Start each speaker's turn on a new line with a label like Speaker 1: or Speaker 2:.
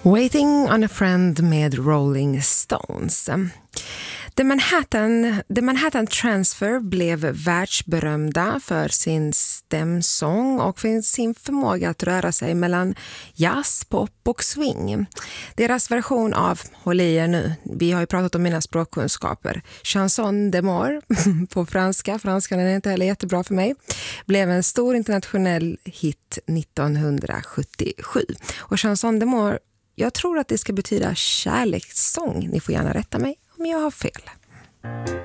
Speaker 1: Waiting on a Friend med Rolling Stones. The Manhattan Transfer blev världsberömda för sin stämsång och för sin förmåga att röra sig mellan jazz, pop och swing. Deras version av Håll i er nu, vi har ju pratat om mina språkkunskaper, Chanson d'amour på franskan är inte heller jättebra för mig, blev en stor internationell hit 1977. Och Chanson d'amour, jag tror att det ska betyda kärlekssång. Ni får gärna rätta mig om jag har fel.